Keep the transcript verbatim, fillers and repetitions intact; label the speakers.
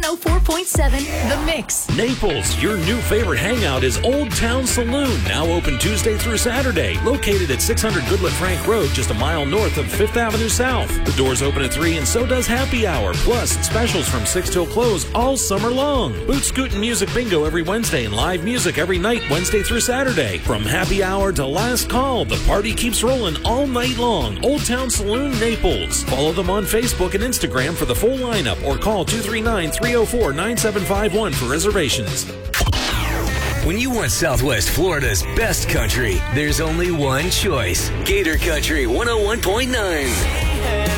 Speaker 1: oh four point seven The Mix.
Speaker 2: Naples, your new favorite hangout is Old Town Saloon, now open Tuesday through Saturday, located at six hundred Goodlet Frank Road, just a mile north of Fifth Avenue South. The doors open at three and so does happy hour, plus specials from six till close all summer long. Boot Scoot and Music Bingo every Wednesday and live music every night Wednesday through Saturday. From happy hour to last call, the party keeps rolling all night long. Old Town Saloon, Naples. Follow them on Facebook and Instagram for the full lineup or call two three nine, three oh four, nine seven five one for reservations.
Speaker 3: When you want Southwest Florida's best country, there's only one choice. Gator Country one oh one point nine.